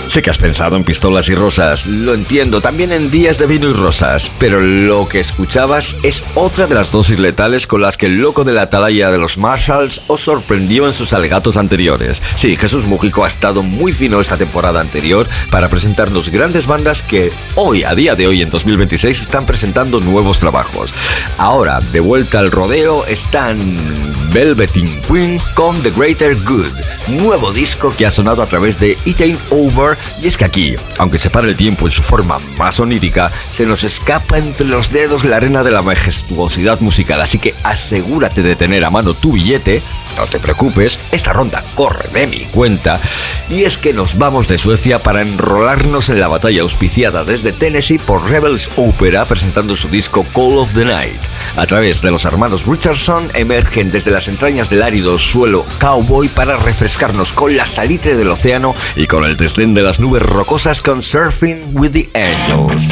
Sé que has pensado en Pistolas y Rosas, lo entiendo, también en Días de Vino y Rosas, pero lo que escuchabas es otra de las dosis letales con las que el loco de la atalaya de los Marshalls os sorprendió en sus alegatos anteriores. Sí, Jesús Mújico ha estado muy fino esta temporada anterior para presentarnos grandes bandas que hoy, a día de hoy en 2026, están presentando nuevos trabajos. Ahora, de vuelta al rodeo, están Velveteen Queen con The Greater Good, nuevo disco que ha sonado a través de It Ain't Over. Y es que aquí, aunque se para el tiempo en su forma más onírica, se nos escapa entre los dedos la arena de la majestuosidad musical, así que asegúrate de tener a mano tu billete. No te preocupes, esta ronda corre de mi cuenta. Y es que nos vamos de Suecia para enrolarnos en la batalla auspiciada desde Tennessee por Rebels Opera, presentando su disco Call of the Night. A través de los hermanos Richardson emergen desde las entrañas del árido suelo cowboy para refrescarnos con la salitre del océano y con el desdén de las nubes rocosas con Surfing with the Angels.